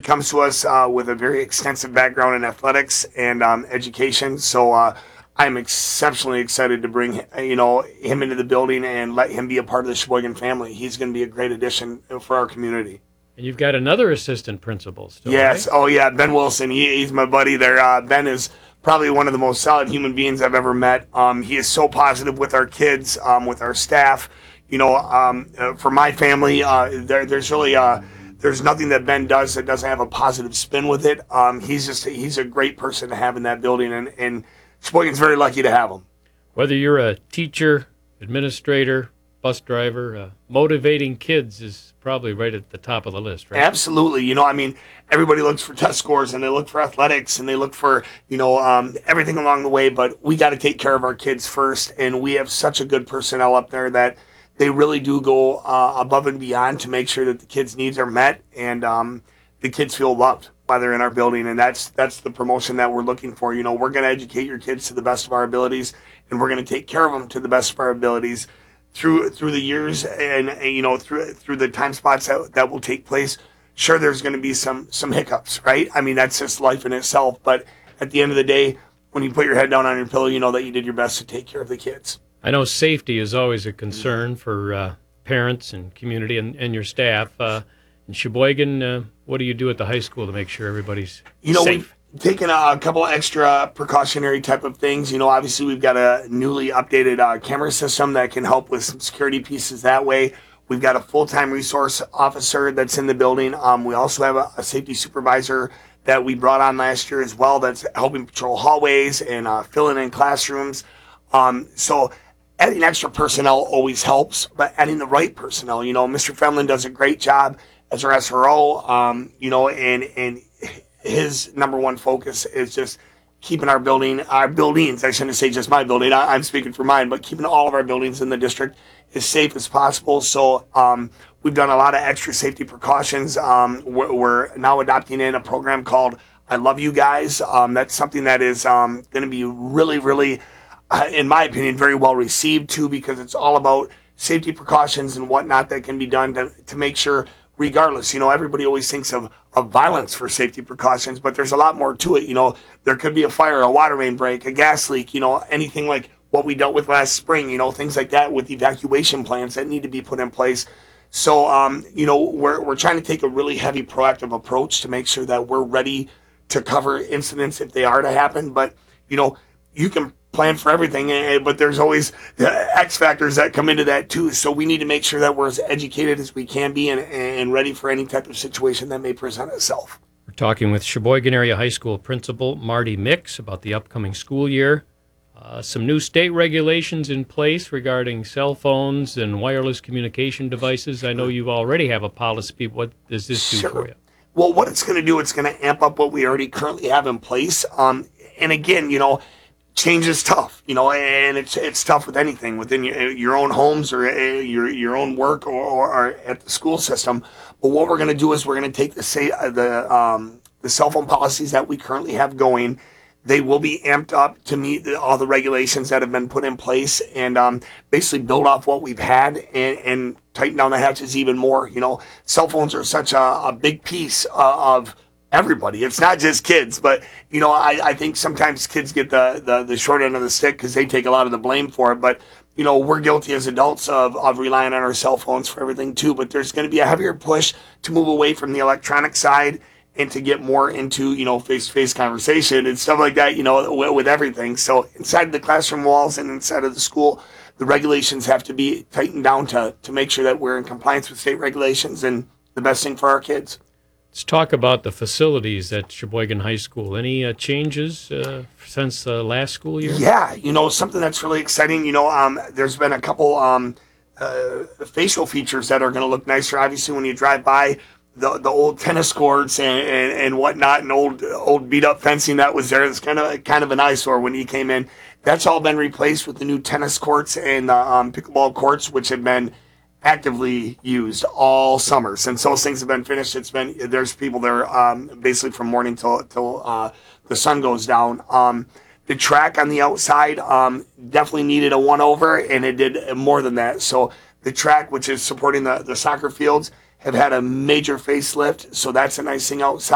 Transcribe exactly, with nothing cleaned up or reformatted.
comes to us uh, with a very extensive background in athletics and um, education. So uh, I'm exceptionally excited to bring you know him into the building and let him be a part of the Sheboygan family. He's going to be a great addition for our community. And you've got another assistant principal still, Yes. right? Oh, yeah. Ben Wilson. He, he's my buddy there. Uh, Ben is probably one of the most solid human beings I've ever met. Um, he is so positive with our kids, um, with our staff. You know, um, uh, for my family, uh, there, there's really uh, there's nothing that Ben does that doesn't have a positive spin with it. Um, he's just he's a great person to have in that building, and, and Sheboygan's very lucky to have him. Whether you're a teacher, administrator, bus driver, uh, motivating kids is probably right at the top of the list, right? Absolutely. You know, I mean, everybody looks for test scores and they look for athletics and they look for, you know, um, everything along the way, but we got to take care of our kids first. And we have such a good personnel up there that they really do go uh, above and beyond to make sure that the kids' needs are met and um, the kids feel loved while they're in our building. And that's that's the promotion that we're looking for. You know, we're going to educate your kids to the best of our abilities, and we're going to take care of them to the best of our abilities through through the years and, and you know through through the time spots that, that will take place. Sure, there's going to be some some hiccups, right? I mean, that's just life in itself. But at the end of the day, when you put your head down on your pillow, you know that you did your best to take care of the kids. I know safety is always a concern for uh, parents and community and, and your staff. Uh, in Sheboygan, uh, what do you do at the high school to make sure everybody's you know, safe? We've taken a couple extra precautionary type of things. You know, obviously we've got a newly updated uh, camera system that can help with some security pieces that way. We've got a full-time resource officer that's in the building. Um, we also have a, a safety supervisor that we brought on last year as well that's helping patrol hallways and uh, filling in classrooms. Um, so adding extra personnel always helps, but adding the right personnel, you know, Mister Fenlon does a great job as our S R O, um, you know, and, and his number one focus is just keeping our building, our buildings, I shouldn't say just my building, I, I'm speaking for mine, but keeping all of our buildings in the district as safe as possible. So um, we've done a lot of extra safety precautions. Um, we're, we're now adopting in a program called I Love You Guys. Um, that's something that is um, going to be really, really, uh, in my opinion, very well received too, because it's all about safety precautions and whatnot that can be done to, to make sure, regardless, you know, everybody always thinks of, of violence for safety precautions, but there's a lot more to it. You know, there could be a fire, a water main break, a gas leak, you know, anything like what we dealt with last spring, you know, things like that with evacuation plans that need to be put in place. So, um, you know, we're, we're trying to take a really heavy proactive approach to make sure that we're ready to cover incidents if they are to happen. But, you know, you can plan for everything, but there's always X factors that come into that too. So we need to make sure that we're as educated as we can be and, and ready for any type of situation that may present itself. We're talking with Sheboygan Area High School Principal Marty Mix about the upcoming school year. Uh, some new state regulations in place regarding cell phones and wireless communication devices. I know you already have a policy. What does this do Sure. for you? Well, what it's going to do, it's going to amp up what we already currently have in place. Um, and again, you know, change is tough, you know, and it's it's tough with anything within your, your own homes or uh, your your own work or, or, or at the school system. But what we're going to do is we're going to take the say uh, the um, the cell phone policies that we currently have going. They will be amped up to meet the, all the regulations that have been put in place, and um, basically build off what we've had and, and tighten down the hatches even more. You know, cell phones are such a, a big piece uh, of everybody. It's not just kids, but you know, I, I think sometimes kids get the, the, the short end of the stick because they take a lot of the blame for it. But you know, we're guilty as adults of, of relying on our cell phones for everything too. But there's going to be a heavier push to move away from the electronic side and to get more into, you know, face-to-face conversation and stuff like that, you know, with, with everything. So inside the classroom walls and inside of the school, the regulations have to be tightened down to, to make sure that we're in compliance with state regulations and the best thing for our kids. Let's talk about the facilities at Sheboygan High School. Any uh, changes uh, since the last school year? Yeah, you know, something that's really exciting, you know, um, there's been a couple um, uh, facial features that are going to look nicer. Obviously, when you drive by the the old tennis courts and, and, and whatnot and old old beat up fencing that was there, it's kind of kind of an eyesore when he came in. That's all been replaced with the new tennis courts and the um, pickleball courts, which have been actively used all summer since those things have been finished. It's been there's people there um, basically from morning till till uh, the sun goes down. Um, the track on the outside um, definitely needed a one over, and it did more than that. So the track, which is supporting the the soccer fields, have had a major facelift, so that's a nice thing outside.